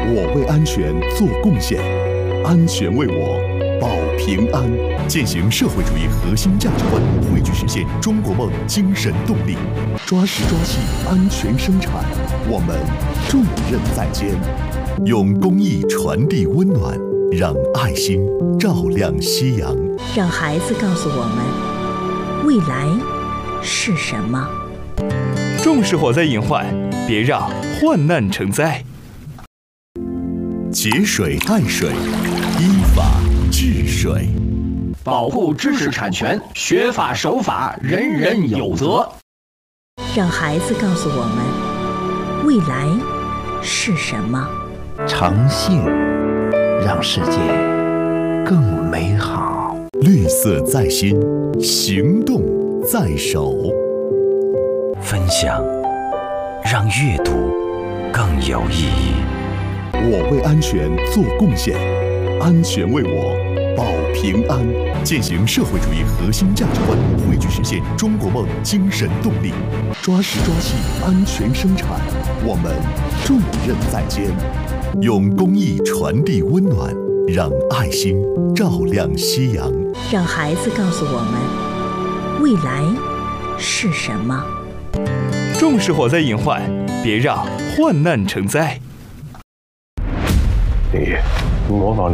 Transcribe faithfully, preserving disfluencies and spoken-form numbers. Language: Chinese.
我为安全做贡献，安全为我保平安。践行社会主义核心价值观，汇聚实现中国梦精神动力，抓实抓细安全生产，我们重任在肩。用公益传递温暖，让爱心照亮夕阳。 让孩子告诉我们，未来是什么？ 重视火灾隐患，别让患难成灾。 节水爱水，依法治水。 保护知识产权，学法守法，人人有责。 让孩子告诉我们，未来是什么？ 诚信让世界更美好。 绿色在心，行动在手。 分享让阅读更有意义。 我为安全做贡献，安全为我保平安。践行社会主义核心价值观，汇聚实现中国梦精神动力，抓实抓细安全生产，我们重任在肩。用公益传递温暖，让爱心照亮夕阳。 让孩子告诉我们，未来是什么？ 重视火灾隐患，别让患难成灾。 你模仿